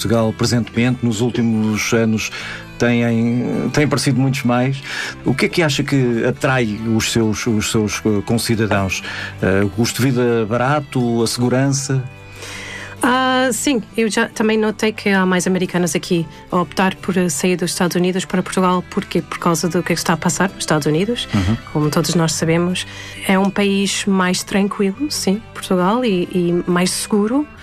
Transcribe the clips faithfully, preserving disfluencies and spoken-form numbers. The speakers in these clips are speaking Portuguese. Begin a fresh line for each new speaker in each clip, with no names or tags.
Portugal presentemente, nos últimos anos têm, têm aparecido muitos mais. O que é que acha que atrai os seus, os seus concidadãos? Uh, o custo de vida barato, a segurança?
Uh, sim, eu já também notei que há mais americanos aqui a optar por sair dos Estados Unidos para Portugal. Porquê? Por causa do que está a passar nos Estados Unidos. Uhum. Como todos nós sabemos, é um país mais tranquilo, sim, Portugal, e, e mais seguro, uh,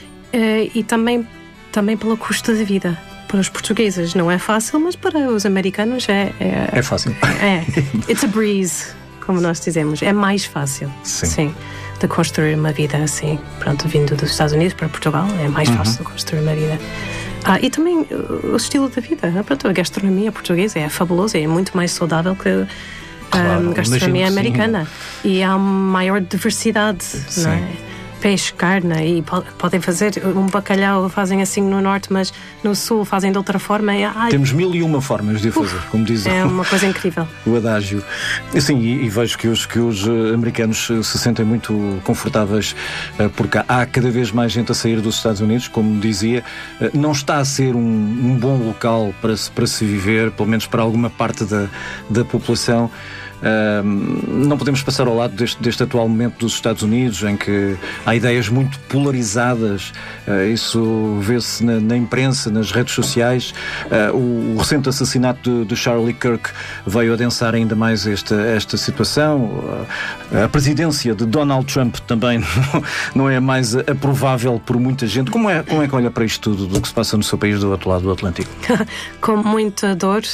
e também, também pelo custo de vida. Para os portugueses não é fácil, mas para os americanos é... É,
é fácil.
É, it's a breeze, como nós dizemos. É mais fácil, sim. sim. De construir uma vida assim, pronto, vindo dos Estados Unidos para Portugal, é mais uhum. fácil de construir uma vida. Ah, e também o estilo da vida, pronto, a gastronomia portuguesa é fabulosa, é muito mais saudável que a claro, um, gastronomia americana. Sim. E há maior diversidade, sim. não é? Peixe, carne, e podem fazer um bacalhau, fazem assim no norte, mas no sul fazem de outra forma. E, ai,
temos mil e uma formas de o fazer, uf, como diz
é uma coisa incrível.
O adágio. Assim, e, e vejo que os, que os americanos se sentem muito confortáveis, porque há cada vez mais gente a sair dos Estados Unidos, como dizia. Não está a ser um, um bom local para se, para se viver, pelo menos para alguma parte da, da população. Uh, não podemos passar ao lado deste, deste atual momento dos Estados Unidos, em que há ideias muito polarizadas. Uh, isso vê-se na, na imprensa, nas redes sociais. Uh, o, o recente assassinato de, de Charlie Kirk veio adensar ainda mais esta, esta situação. Uh, a presidência de Donald Trump também não, não é mais aprovável por muita gente. Como é, como é que olha para isto tudo, do que se passa no seu país do outro lado do Atlântico?
Com muita dor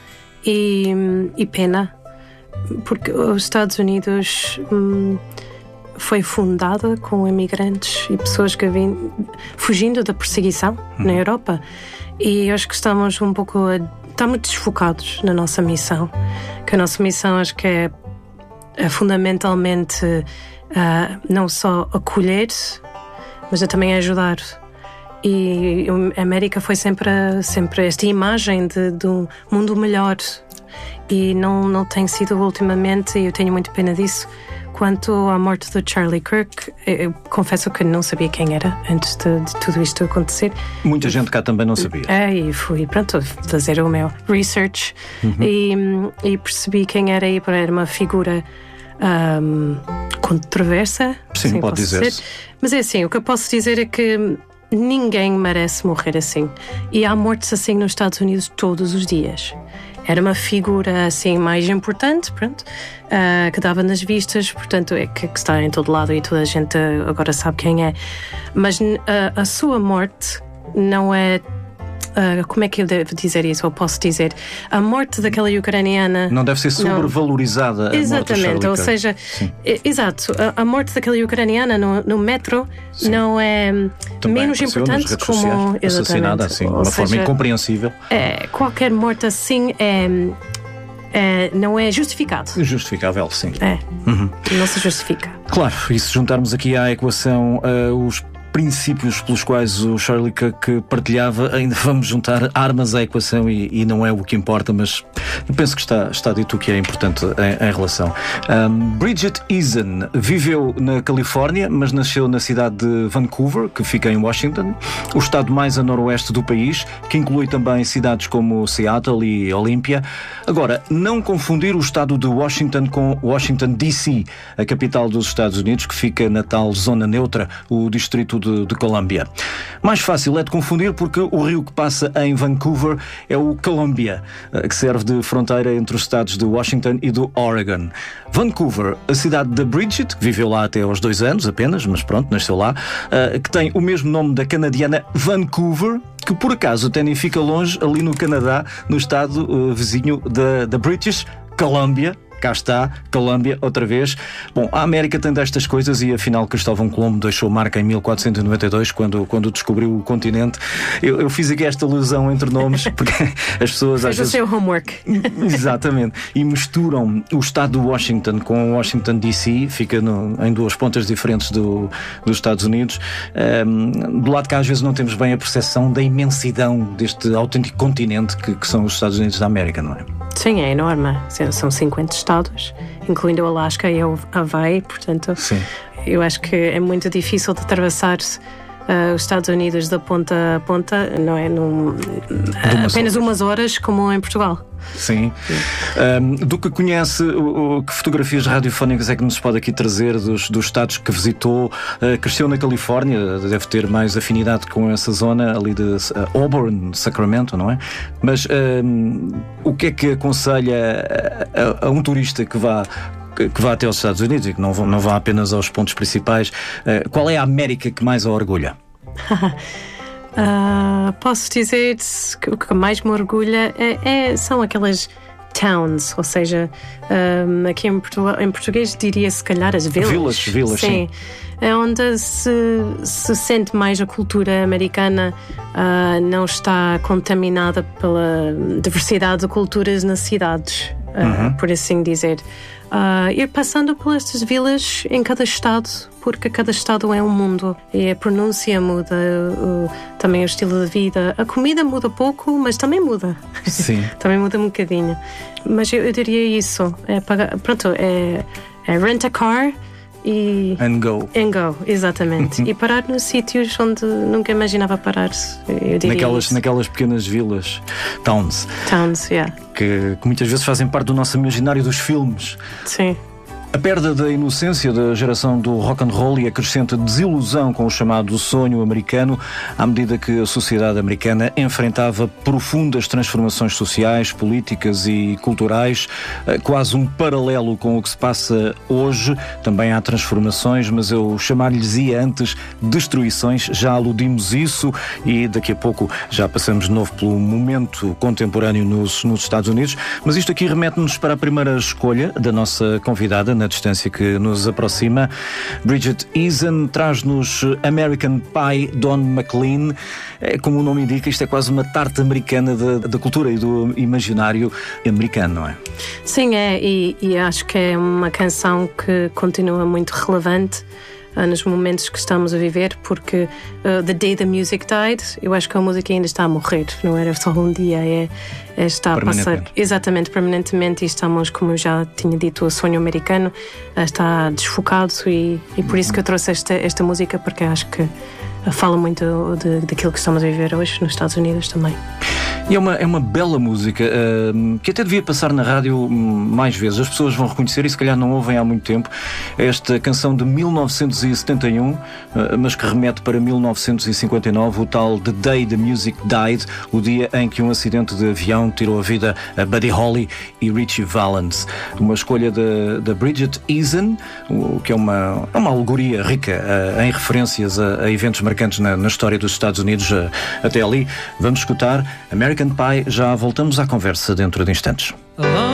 e, e pena. Porque os Estados Unidos hum, foi fundada com imigrantes e pessoas que vêm fugindo da perseguição uhum. na Europa, e acho que estamos um pouco estamos desfocados na nossa missão, que a nossa missão acho que é, é fundamentalmente uh, não só acolher, mas é também ajudar. E a América foi sempre, sempre esta imagem de, de um mundo melhor. E não, não tem sido ultimamente, e eu tenho muito pena disso. Quanto à morte do Charlie Kirk, eu confesso que não sabia quem era antes de, de tudo isto acontecer.
Muita gente cá também não sabia.
É, e fui, pronto, fazer o meu research uhum. e, e percebi quem era, e era uma figura um, controversa.
Sim, assim pode dizer-se.
Mas é assim, o que eu posso dizer é que ninguém merece morrer assim. E há mortes assim nos Estados Unidos todos os dias. Era uma figura assim mais importante, pronto, uh, que dava nas vistas, portanto é que, que está em todo lado e toda a gente agora sabe quem é. Mas uh, a sua morte não é... Uh, como é que eu devo dizer isso? Ou posso dizer? A morte daquela ucraniana...
Não deve ser sobrevalorizada.
Exatamente, ou seja, é, exato, a, a morte daquela ucraniana no, no metro sim. não é também menos importante como...
Assassinada assim, de uma seja, forma incompreensível.
É, qualquer morte assim é... É, não é justificado.
Justificável, sim.
É, uhum. Não se justifica.
Claro, e se juntarmos aqui à equação uh, os princípios pelos quais o Charlie Kirk partilhava, ainda vamos juntar armas à equação e, e não é o que importa, mas eu penso que está, está dito o que é importante em, em relação. Um, Bridget Eason viveu na Califórnia, mas nasceu na cidade de Vancouver, que fica em Washington, o estado mais a noroeste do país, que inclui também cidades como Seattle e Olympia. Agora, não confundir o estado de Washington com Washington D C, a capital dos Estados Unidos, que fica na tal zona neutra, o distrito de, de Colômbia. Mais fácil é de confundir porque o rio que passa em Vancouver é o Columbia, que serve de fronteira entre os estados de Washington e do Oregon. Vancouver, a cidade da Bridget, que viveu lá até aos dois anos apenas, mas pronto, nasceu lá, que tem o mesmo nome da canadiana Vancouver, que por acaso até nem fica longe, ali no Canadá, no estado uh, vizinho da, da British Columbia. Cá está, Colômbia, outra vez. Bom, a América tem destas coisas e afinal Cristóvão Colombo deixou marca em mil quatrocentos e noventa e dois, quando, quando descobriu o continente. Eu, eu fiz aqui esta alusão entre nomes, porque as pessoas às vezes...
Fez o seu homework.
Exatamente. E misturam o estado de Washington com Washington D C, fica no, em duas pontas diferentes do, dos Estados Unidos. Um, do lado de cá às vezes não temos bem a percepção da imensidão deste autêntico continente que, que são os Estados Unidos da América, não é?
Sim, é enorme. São cinquenta estados, incluindo o Alasca e o Hawaii, portanto, sim. Eu acho que é muito difícil de atravessar uh, os Estados Unidos da ponta a ponta, não é? Num, apenas umas horas, como em Portugal.
Sim. Um, do que conhece, o, o, que fotografias radiofónicas é que nos pode aqui trazer dos, dos estados que visitou? Uh, cresceu na Califórnia, deve ter mais afinidade com essa zona ali de uh, Auburn, Sacramento, não é? Mas um, o que é que aconselha a, a, a um turista que vá que vá até aos Estados Unidos e que não, não vá apenas aos pontos principais? Uh, qual é a América que mais a orgulha?
Uh, posso dizer que o que mais me orgulha é, é, são aquelas towns, ou seja, um, aqui em, Portu- em português diria se calhar as vilas.
Vilas, vilas, sim. sim.
É onde se, se sente mais a cultura americana, uh, não está contaminada pela diversidade de culturas nas cidades, uh, uhum. por assim dizer. Uh, ir passando por estas vilas em cada estado, porque cada estado é um mundo e a pronúncia muda, o, também o estilo de vida, a comida muda pouco, mas também muda.
Sim.
Também muda um bocadinho. Mas eu, eu diria isso, é pagar, pronto, é, é rent a car e
and go,
and go exatamente. E parar nos sítios onde nunca imaginava parar. Eu diria
naquelas,
isso.
naquelas pequenas vilas, towns,
towns, yeah.
que, que muitas vezes fazem parte do nosso imaginário dos filmes.
Sim.
A perda da inocência da geração do rock and roll e a crescente desilusão com o chamado sonho americano, à medida que a sociedade americana enfrentava profundas transformações sociais, políticas e culturais, quase um paralelo com o que se passa hoje. Também há transformações, mas eu chamar-lhes-ia antes destruições. Já aludimos isso e daqui a pouco já passamos de novo pelo momento contemporâneo nos, nos Estados Unidos. Mas isto aqui remete-nos para a primeira escolha da nossa convidada, na distância que nos aproxima. Bridget Eason traz-nos American Pie, Don McLean. É, como o nome indica, isto é quase uma tarte americana da, da cultura e do imaginário americano, não é?
Sim, é, e, e acho que é uma canção que continua muito relevante uh, nos momentos que estamos a viver, porque uh, The Day the Music Died, eu acho que a música ainda está a morrer, não era só um dia, é, é está a passar exatamente permanentemente, e estamos, como eu já tinha dito, o sonho americano uh, está desfocado, e, e por isso que eu trouxe esta, esta música, porque acho que uh, fala muito de, daquilo que estamos a viver hoje nos Estados Unidos também.
E é uma, é uma bela música uh, que até devia passar na rádio mais vezes. As pessoas vão reconhecer e se calhar não ouvem há muito tempo esta canção de mil novecentos e setenta e um, uh, mas que remete para mil novecentos e cinquenta e nove, o tal The Day the Music Died, o dia em que um acidente de avião tirou a vida a Buddy Holly e Ritchie Valens. Uma escolha da Bridget Eason, o, que é uma, é uma alegoria rica uh, em referências a, a eventos marcantes na, na história dos Estados Unidos uh, até ali. Vamos escutar American Pie, já voltamos à conversa dentro de instantes.
Alone